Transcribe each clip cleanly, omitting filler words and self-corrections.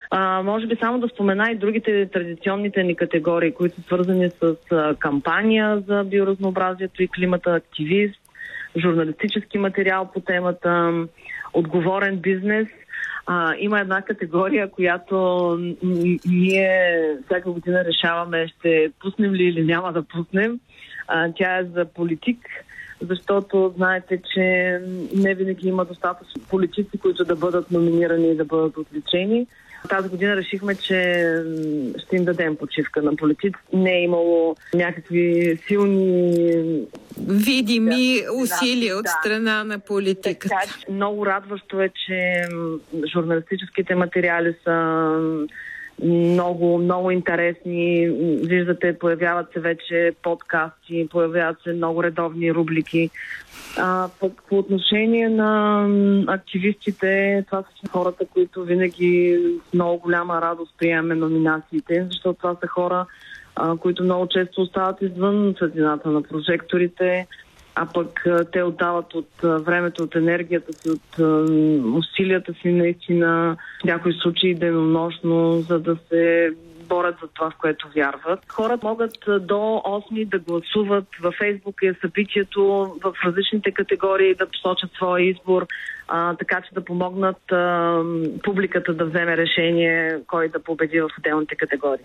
Може би само да спомена и другите традиционните ни категории, които са свързани с кампания за биоразнообразието и климата, активист, журналистически материал по темата, отговорен бизнес. Има една категория, която ние всяка година решаваме ще пуснем ли или няма да пуснем. Тя е за политик, защото знаете, че не винаги има достатъчно политици, които да бъдат номинирани и да бъдат отличени. Тази година решихме, че ще им дадем почивка на политици. Не е имало някакви силни видими усилия от страна на политиката. Много радващо е, че журналистическите материали са много интересни. Виждате, появяват се вече подкасти, появяват се много редовни рубрики. По отношение на активистите, това са хората, които винаги с много голяма радост приемаме номинациите, защото това са хора, които много често остават извън светлината на прожекторите, а пък те отдават от времето, от енергията си, от усилията си наистина, в някои случаи денонощно, за да се борят за това, в което вярват. Хората могат до 8 да гласуват. Във Фейсбук е събитието в различните категории да посочат своя избор, така че да помогнат публиката да вземе решение кой да победи в отделните категории.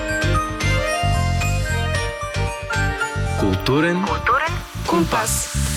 Културен компас.